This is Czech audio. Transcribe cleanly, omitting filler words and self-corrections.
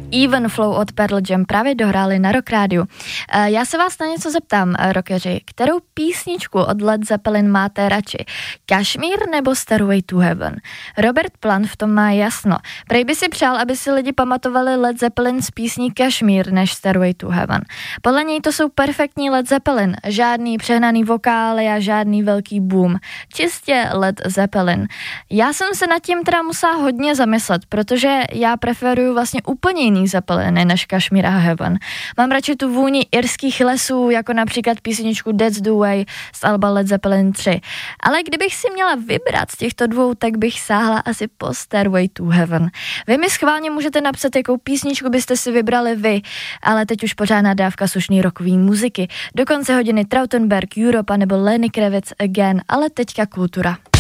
Even Flow od Pearl Jam právě dohráli na Rock Rádiu. Já se vás na něco zeptám, rockeři. Kterou písničku od Led Zeppelin máte radši? Kashmir nebo Stairway to Heaven? Robert Plant v tom má jasno. Prej by si přál, aby si lidi pamatovali Led Zeppelin z písní Kashmir než Stairway to Heaven. Podle něj to jsou perfektní Led Zeppelin. Žádný přehnaný vokály a žádný velký boom. Čistě Led Zeppelin. Já jsem se nad tím teda musela hodně zamyslet, protože já preferuju vlastně úplně jiný Zeppeliny než Kashmir a Heaven. Mám radši tu vůni irských lesů, jako například písničku That's the Way z alba Led Zeppelin 3. Ale kdybych si měla vybrat z těchto dvou, tak bych sáhla asi po Stairway to Heaven. Vy mi schválně můžete napsat, jakou písničku byste si vybrali vy, ale teď už pořádná dávka slušný rockový muziky. Do konce hodiny Trautenberg, Europa nebo Lenny Kravitz Again, ale teďka kultura.